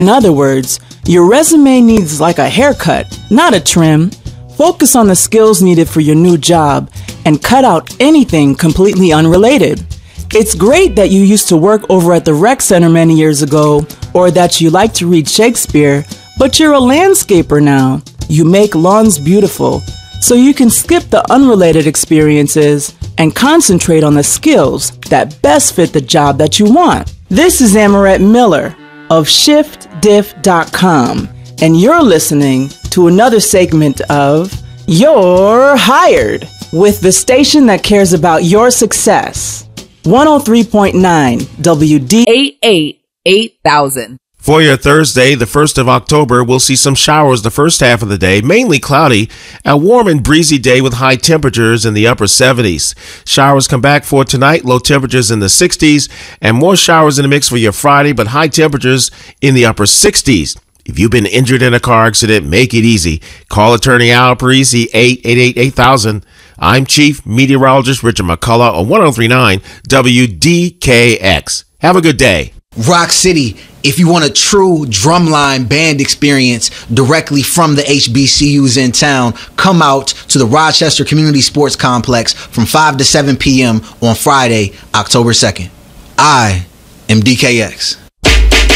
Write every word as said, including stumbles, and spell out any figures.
In other words, your resume needs like a haircut, not a trim. Focus on the skills needed for your new job and cut out anything completely unrelated. It's great that you used to work over at the rec center many years ago, or that you like to read Shakespeare, but you're a landscaper now. You make lawns beautiful, so you can skip the unrelated experiences and concentrate on the skills that best fit the job that you want. This is Amaret Miller of shift diff dot com, and you're listening to another segment of You're Hired with the station that cares about your success. one oh three point nine W D eight eight eight thousand. For your Thursday, the first of October, we'll see some showers the first half of the day, mainly cloudy, a warm and breezy day with high temperatures in the upper seventies. Showers come back for tonight, low temperatures in the sixties, and more showers in the mix for your Friday, but high temperatures in the upper sixties. If you've been injured in a car accident, make it easy. Call attorney Al Parisi, eight eight eight eight thousand. I'm Chief Meteorologist Richard McCullough on one oh three point nine W D K X. Have a good day. Rock City, if you want a true drumline band experience directly from the H B C Us in town, come out to the Rochester Community Sports Complex from five to seven p.m. on Friday, October second. I am D K X.